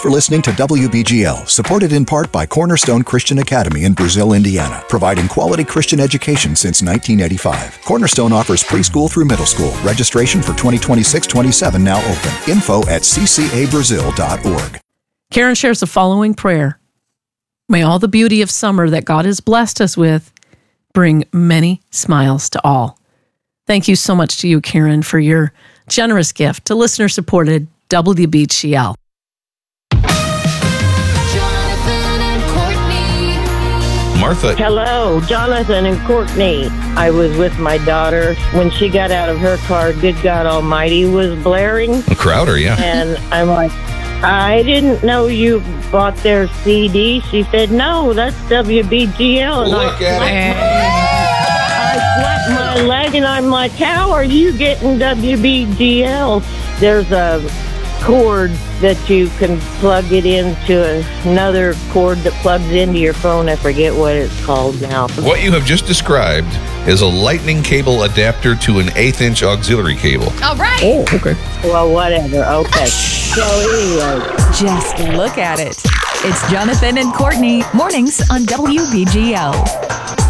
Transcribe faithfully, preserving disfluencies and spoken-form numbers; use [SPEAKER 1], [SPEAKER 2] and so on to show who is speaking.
[SPEAKER 1] for listening to W B G L, supported in part by Cornerstone Christian Academy in Brazil, Indiana, providing quality Christian education since nineteen eighty-five. Cornerstone offers preschool through middle school. Registration for twenty twenty-six twenty-seven now open. Info at c c a brazil dot org.
[SPEAKER 2] Karen shares the following prayer. May all the beauty of summer that God has blessed us with bring many smiles to all. Thank you so much to you, Karen, for your generous gift to listener-supported W B G L.
[SPEAKER 3] Martha.
[SPEAKER 4] Hello, Jonathan and Courtney. I was with my daughter. When she got out of her car, Good God Almighty was blaring.
[SPEAKER 3] Crowder, yeah.
[SPEAKER 4] And I'm like, I didn't know you bought their C D. She said, no, that's W B G L. And
[SPEAKER 3] Look
[SPEAKER 4] I
[SPEAKER 3] at it.
[SPEAKER 4] I slapped my leg and I'm like, how are you getting W B G L? There's a cord that you can plug it into another cord that plugs into your phone. I forget what it's called now.
[SPEAKER 3] What you have just described is a lightning cable adapter to an eighth inch auxiliary cable.
[SPEAKER 5] All right.
[SPEAKER 3] Oh, okay.
[SPEAKER 4] Well, whatever. Okay. So anyway.
[SPEAKER 5] Just look at it. It's Jonathan and Courtney, mornings on W B G L.